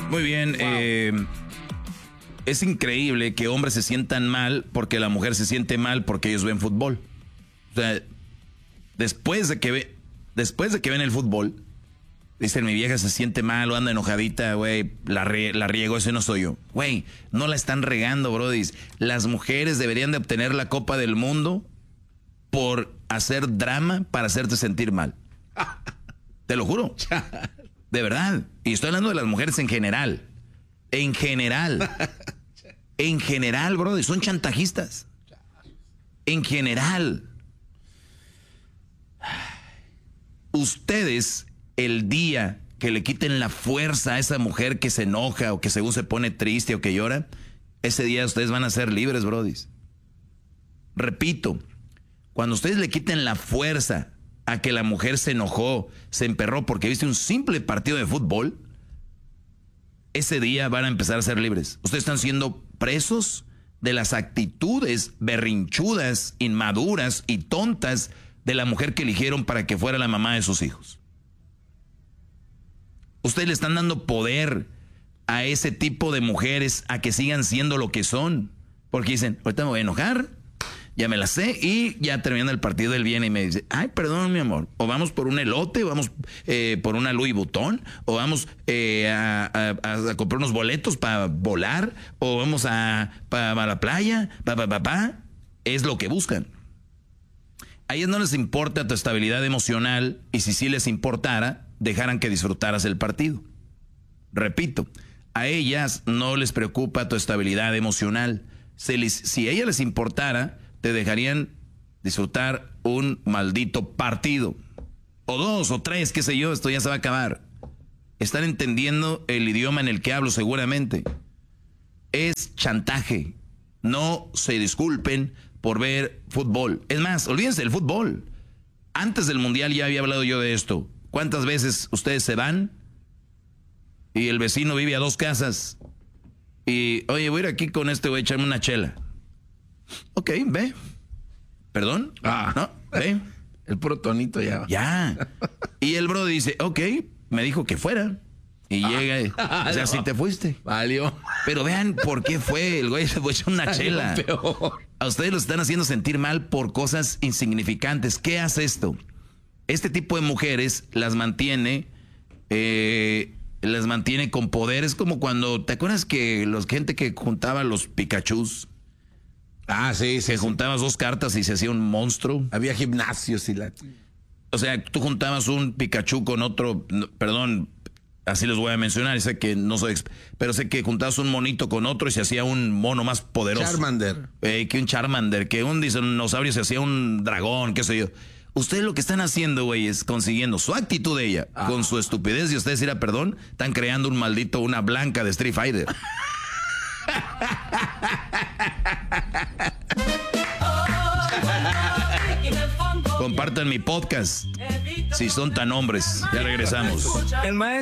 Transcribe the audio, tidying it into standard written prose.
Muy bien, es increíble que hombres se sientan mal porque la mujer se siente mal porque ellos ven fútbol. O sea, después de que ven el fútbol, dicen mi vieja se siente mal o anda enojadita, güey, la riego, ese no soy yo. Güey, no la están regando, brody. Las mujeres deberían de obtener la Copa del Mundo por hacer drama para hacerte sentir mal. Te lo juro. De verdad. Y estoy hablando de las mujeres en general. En general. En general, brody. Son chantajistas. En general. Ustedes, el día que le quiten la fuerza a esa mujer que se enoja o que según se pone triste o que llora, ese día ustedes van a ser libres, brodis. Repito, cuando ustedes le quiten la fuerza a que la mujer se enojó, se emperró porque viste un simple partido de fútbol, ese día van a empezar a ser libres. Ustedes están siendo presos de las actitudes berrinchudas, inmaduras y tontas de la mujer que eligieron para que fuera la mamá de sus hijos. Ustedes le están dando poder a ese tipo de mujeres a que sigan siendo lo que son. Porque dicen, ahorita me voy a enojar, ya me la sé, y ya terminando el partido él viene y me dice, ay, perdón, mi amor, o vamos por un elote, o vamos por una Louis Vuitton, o vamos a comprar unos boletos para volar, o vamos para la playa, es lo que buscan. A ellas no les importa tu estabilidad emocional, y si sí les importara, dejaran que disfrutaras el partido. Repito, a ellas no les preocupa tu estabilidad emocional. Si a ellas les importara, te dejarían disfrutar un maldito partido. O 2 o 3, qué sé yo, esto ya se va a acabar. Están entendiendo el idioma en el que hablo seguramente. Es chantaje. No se disculpen por ver fútbol. Es más, olvídense del fútbol. Antes del mundial ya había hablado yo de esto. ¿Cuántas veces ustedes se van y el vecino vive a 2 casas? Y, oye, voy a ir aquí con este, voy a echarme una chela. Ok, ve. ¿Perdón? No, ve. El puro tonito ya. Ya. Y el bro dice, ok, me dijo que fuera. Y llega y, o sea, si te fuiste. Valió. Pero vean por qué fue. El güey se fue a echar una chela. Peor. A ustedes los están haciendo sentir mal por cosas insignificantes. ¿Qué hace esto? Este tipo de mujeres las mantiene con poder. Es como cuando, ¿te acuerdas que gente que juntaba los Pikachus? Ah, sí. Que juntabas 2 cartas y se hacía un monstruo. Había gimnasios y O sea, tú juntabas un Pikachu con otro, perdón, así los voy a mencionar, sé que no soy, pero sé que juntabas un monito con otro y se hacía un mono más poderoso. Charmander. Que un Charmander, que un dinosaurio se hacía un dragón, qué sé yo. Ustedes lo que están haciendo, güey, es consiguiendo su actitud de ella, con su estupidez, y ustedes dirán, perdón, están creando una blanca de Street Fighter. Compartan mi podcast si son tan hombres. Ya regresamos. El maestro